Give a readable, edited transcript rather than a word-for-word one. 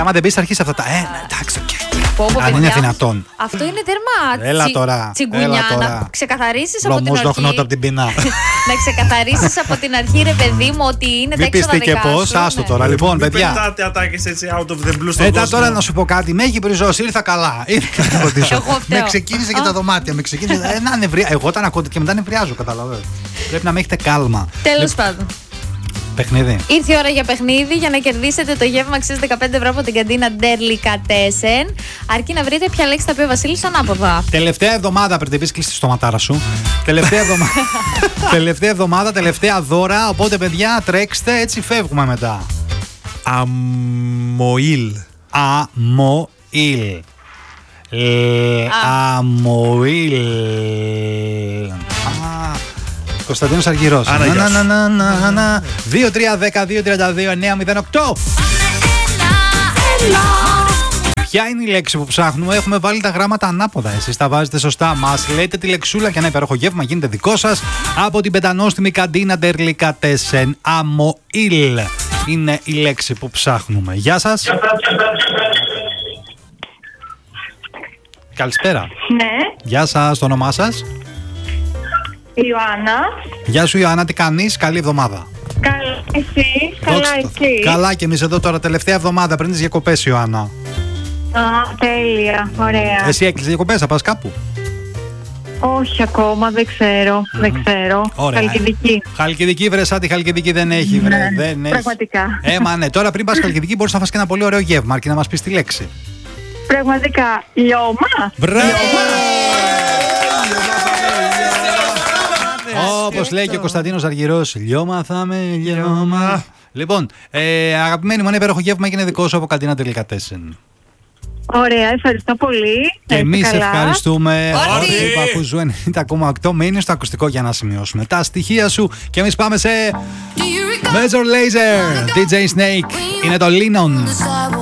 άμα δεν πεις θα αρχίσει αυτά τα. Εντάξει, οκ. Αν είναι δυνατόν. Αυτό είναι τερμά. Έλα τώρα. Τσιγκουνιά. Να ξεκαθαρίσεις από την Λωμός αρχή. δοχνότα από την πεινά. Να ξεκαθαρίσεις από την αρχή, ρε παιδί μου, ότι είναι τα έξοδα δικά σου. Μην πεις τι και πώς, άστο τώρα. Λοιπόν, παιδιά. Μην πετάτε ατάκες έτσι out of the blue στον κόσμο. Τώρα να σου πω κάτι. Με έχει μπριζώσει, ήρθα καλά. Με ξεκίνησε και τα δωμάτια. Εγώ όταν ακούω και μετά νευριάζω, καταλαβαίνω. Πρέπει να με έχετε κάλμα. Τέλος πάντων. Παιχνίδι. Ήρθε η ώρα για παιχνίδι για να κερδίσετε το γεύμα αξίας 15 ευρώ από την καντίνα Delicatessen. Αρκεί να βρείτε ποια λέξη θα πει ο Βασίλης ανάποδα. Τελευταία εβδομάδα, πριν πεις κλείσει τη στοματάρα σου. Τελευταία εβδομάδα, τελευταία δώρα. Οπότε, παιδιά, τρέξτε, έτσι φεύγουμε μετά. Αμοήλ. Αμοήλ. Αμοήλ. Κωνσταντίνος Αργυρός. 2-3-10-2-32-9-08. Ποια είναι η λέξη που ψάχνουμε? Έχουμε βάλει τα γράμματα ανάποδα. Εσείς τα βάζετε σωστά. Μας λέτε τη λεξούλα και ένα υπέροχο γεύμα γίνεται δικό σας από την πεντανόστιμη καντίνα Delicatessen. Αμοήλ είναι η λέξη που ψάχνουμε. Γεια σας. Καλησπέρα. Ναι. Γεια σας, το όνομά σας? Ιωάννα. Γεια σου Ιωάννα, τι κάνεις? Καλή εβδομάδα. Καλά, εσύ? Καλά, εσύ? Καλά και εμείς εδώ τώρα, τελευταία εβδομάδα πριν τις διακοπές, Ιωάννα. Τέλεια, ωραία. Εσύ έκλεισες διακοπές, θα πας κάπου? Όχι ακόμα, δεν ξέρω. Δεν ξέρω. Ωραία. Χαλκιδική. Χαλκιδική, βρε, σαν τη Χαλκιδική δεν έχει, βρε. Ναι, δεν πραγματικά. Έχει. Μα ναι, τώρα πριν πας Χαλκιδική μπορείς να φας και ένα πολύ ωραίο γεύμα, αρκεί να μας πεις τη λέξη. Πραγματικά, λιώμα. Μπράβο! Όπως λέει και ο Κωνσταντίνος Αργυρός, λιώμα θα με λιώμα. Λοιπόν, αγαπημένοι μου, ένα υπέροχο γεύμα έγινε δικό σου από καντίνα Delicatessen. Ωραία, ευχαριστώ πολύ. Και εμείς καλά. ευχαριστούμε. Όχι, Παππούζου 90,8. Μείνει στο ακουστικό για να σημειώσουμε τα στοιχεία σου. Και εμείς πάμε σε Major Lazer, DJ Snake. Είναι το Lennon.